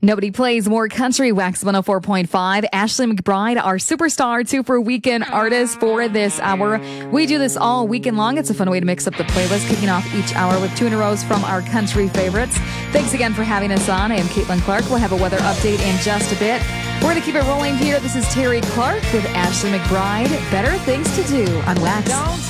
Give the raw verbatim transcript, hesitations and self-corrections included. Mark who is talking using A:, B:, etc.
A: Nobody plays more country. Wax one oh four point five. Ashley McBryde, our superstar Super Weekend artist for this hour. We do this all weekend long. It's a fun way to mix up the playlist, kicking off each hour with two in a row from our country favorites. Thanks again for having us on. I am Caitlin Clark. We'll have a weather update in just a bit. We're going to keep it rolling here. This is Terry Clark with Ashley McBryde. Better Things to Do on Wax.
B: Don't